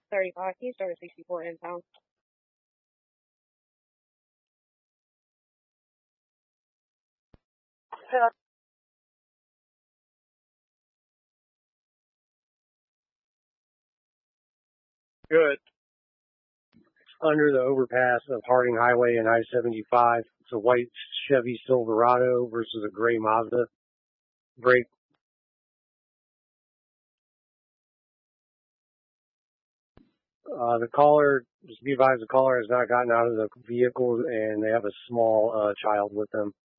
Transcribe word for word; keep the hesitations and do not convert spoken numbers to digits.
thirty-five. Can you start at sixty-four inbound? Good. Under the overpass of Harding Highway and I seventy-five. It's a white Chevy Silverado versus a gray Mazda. Brake. Uh, the caller, just be advised, the caller has not gotten out of the vehicle and they have a small uh, child with them.